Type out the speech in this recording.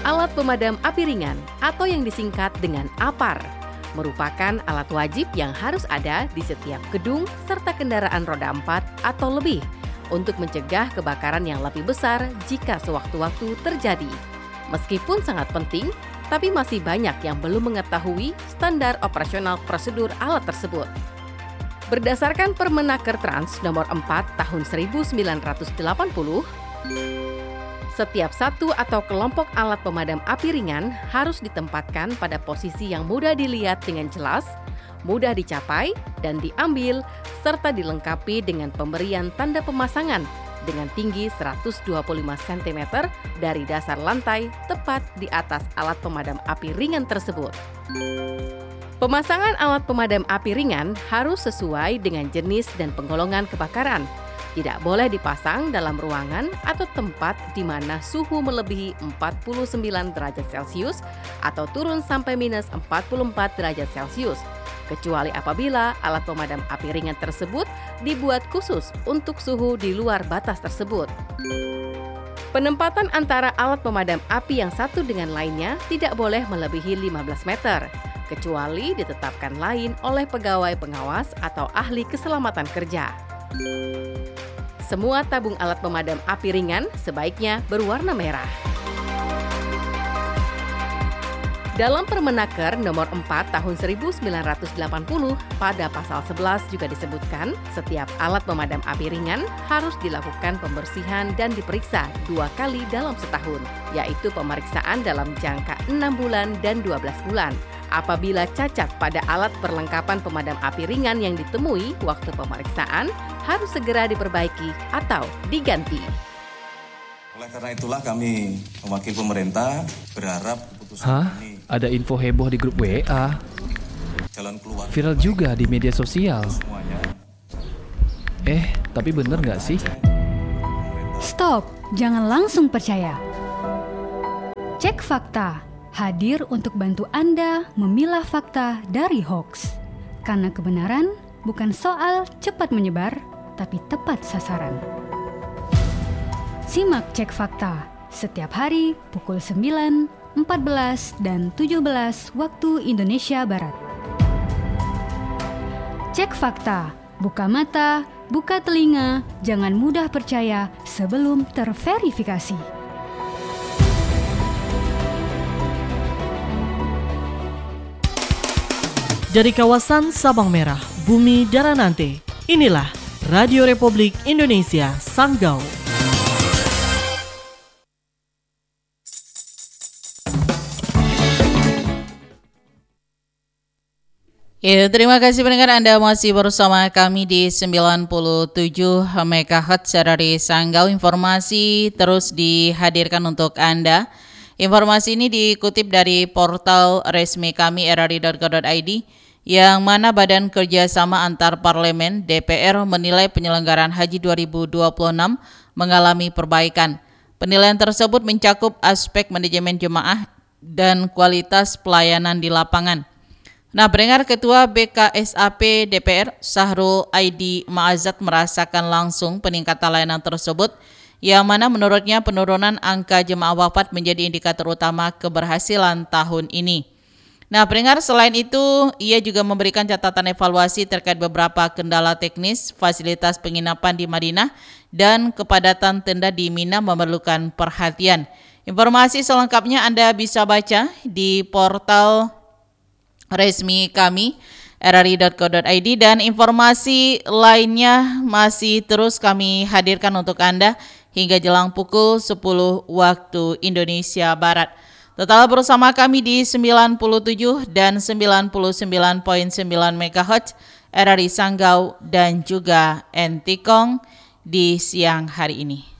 Alat pemadam api ringan atau yang disingkat dengan APAR merupakan alat wajib yang harus ada di setiap gedung serta kendaraan roda 4 atau lebih untuk mencegah kebakaran yang lebih besar jika sewaktu-waktu terjadi. Meskipun sangat penting, tapi masih banyak yang belum mengetahui standar operasional prosedur alat tersebut. Berdasarkan Permenaker Trans nomor 4 tahun 1980, setiap satu atau kelompok alat pemadam api ringan harus ditempatkan pada posisi yang mudah dilihat dengan jelas, mudah dicapai dan diambil, serta dilengkapi dengan pemberian tanda pemasangan dengan tinggi 125 cm dari dasar lantai tepat di atas alat pemadam api ringan tersebut. Pemasangan alat pemadam api ringan harus sesuai dengan jenis dan penggolongan kebakaran. Tidak boleh dipasang dalam ruangan atau tempat di mana suhu melebihi 49 derajat Celcius atau turun sampai minus 44 derajat Celcius, kecuali apabila alat pemadam api ringan tersebut dibuat khusus untuk suhu di luar batas tersebut. Penempatan antara alat pemadam api yang satu dengan lainnya tidak boleh melebihi 15 meter, kecuali ditetapkan lain oleh pegawai pengawas atau ahli keselamatan kerja. Semua tabung alat pemadam api ringan sebaiknya berwarna merah. Dalam Permenaker nomor 4 tahun 1980 pada pasal 11 juga disebutkan setiap alat pemadam api ringan harus dilakukan pembersihan dan diperiksa 2 kali dalam setahun, yaitu pemeriksaan dalam jangka 6 bulan dan 12 bulan. Apabila cacat pada alat perlengkapan pemadam api ringan yang ditemui waktu pemeriksaan, harus segera diperbaiki atau diganti. Oleh karena itulah kami mewakili pemerintah berharap keputusan ini. Ada info heboh di grup WA. Jalan keluar. Viral juga di media sosial. Semuanya. Tapi bener nggak sih? Stop, jangan langsung percaya. Cek fakta. Hadir untuk bantu Anda memilah fakta dari hoax. Karena kebenaran bukan soal cepat menyebar, tapi tepat sasaran. Simak Cek Fakta setiap hari pukul 9, 14, dan 17 waktu Indonesia Barat. Cek Fakta, buka mata, buka telinga, jangan mudah percaya sebelum terverifikasi. Dari kawasan Sabang Merah, Bumi Daranante, inilah Radio Republik Indonesia Sanggau. Ya, terima kasih pendengar, Anda masih bersama kami di 97 MHz dari Sanggau. Informasi terus dihadirkan untuk Anda. Informasi ini dikutip dari portal resmi kami rri.go.id, yang mana Badan Kerjasama Antar Parlemen DPR menilai penyelenggaraan Haji 2026 mengalami perbaikan. Penilaian tersebut mencakup aspek manajemen jemaah dan kualitas pelayanan di lapangan. Nah, pendengar, Ketua BKSAP DPR Sahrul Aidi Ma'azat merasakan langsung peningkatan layanan tersebut, yang mana menurutnya penurunan angka jemaah wafat menjadi indikator utama keberhasilan tahun ini. Nah, pendengar, selain itu ia juga memberikan catatan evaluasi terkait beberapa kendala teknis fasilitas penginapan di Madinah dan kepadatan tenda di Mina memerlukan perhatian. Informasi selengkapnya Anda bisa baca di portal resmi kami rri.co.id, dan informasi lainnya masih terus kami hadirkan untuk Anda hingga jelang pukul 10 waktu Indonesia Barat. Tetaplah bersama kami di 97 dan 99.9 MHz RRI Sanggau dan juga Entikong di siang hari ini.